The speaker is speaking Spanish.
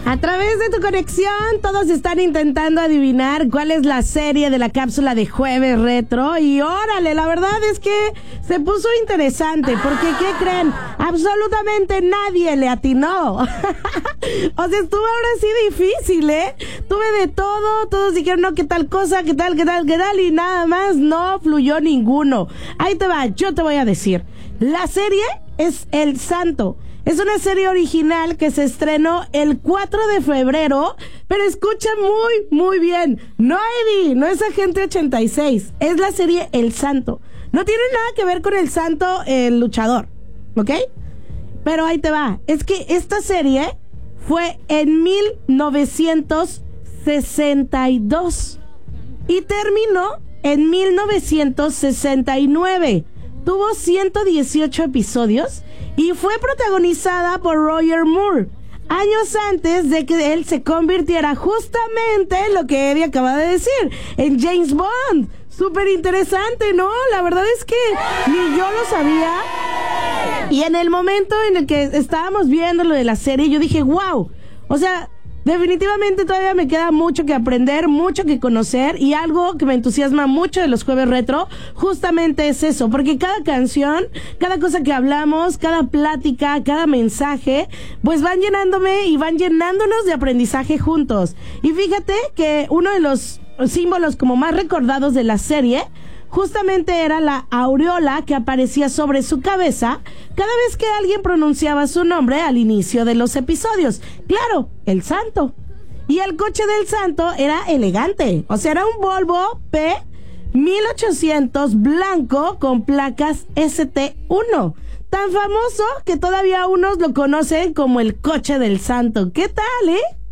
A través de tu conexión, todos están intentando adivinar cuál es la serie de la cápsula de Jueves Retro. Y órale, la verdad es que se puso interesante, porque ¿qué creen? Absolutamente nadie le atinó. O sea, estuvo ahora sí difícil, ¿eh? Tuve de todo, todos dijeron, no, qué tal cosa, qué tal, y nada más no fluyó ninguno. Ahí te va, yo te voy a decir. La serie es El Santo. Es una serie original que se estrenó el 4 de febrero, pero escucha muy bien. No, Eddie, no es Agente 86, es la serie El Santo. No tiene nada que ver con El Santo, el luchador, ¿ok? Pero ahí te va, es que esta serie fue en 1962 y terminó en 1969. Tuvo 118 episodios y fue protagonizada por Roger Moore, años antes de que él se convirtiera justamente en lo que Eddie acaba de decir, en James Bond. Súper interesante, ¿no? La verdad es que ni yo lo sabía. Y en el momento en el que estábamos viendo lo de la serie, yo dije, wow. O sea, definitivamente todavía me queda mucho que aprender, mucho que conocer, y algo que me entusiasma mucho de los Jueves Retro justamente es eso, porque cada canción, cada cosa que hablamos, cada plática, cada mensaje, pues van llenándome y van llenándonos de aprendizaje juntos. Y fíjate que uno de los símbolos como más recordados de la serie justamente era la aureola que aparecía sobre su cabeza cada vez que alguien pronunciaba su nombre al inicio de los episodios. Claro, el Santo. Y el coche del Santo era elegante. O sea, era un Volvo P1800 blanco con placas ST1. Tan famoso que todavía unos lo conocen como el coche del Santo. ¿Qué tal, eh?